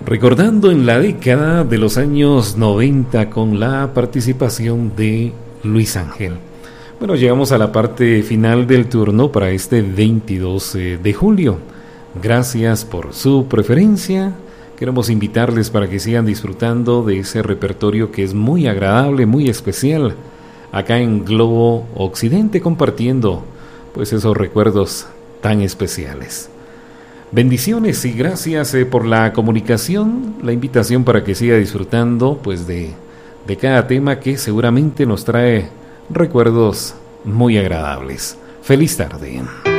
Recordando en la década de los años 90 con la participación de Luis Ángel. Bueno, llegamos a la parte final del turno para este 22 de julio. Gracias por su preferencia. Queremos invitarles para que sigan disfrutando de ese repertorio que es muy agradable, muy especial, acá en Globo Occidente, compartiendo pues esos recuerdos tan especiales. Bendiciones y gracias por la comunicación, la invitación para que siga disfrutando pues de cada tema que seguramente nos trae recuerdos muy agradables. Feliz tarde.